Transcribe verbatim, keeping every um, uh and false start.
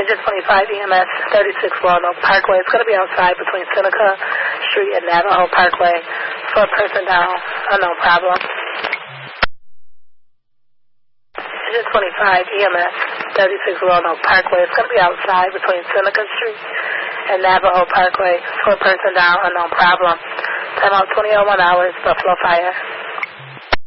Engine twenty-five E M S, thirty-six Roanoke Parkway. It's going to be outside between Seneca Street and Navajo Parkway. For a person down, unknown problem. Engine twenty-five E M S, thirty-six Roanoke Parkway. It's going to be outside between Seneca Street and Navajo Parkway. For a person down, unknown problem. Time out twenty oh one hours, Buffalo Fire.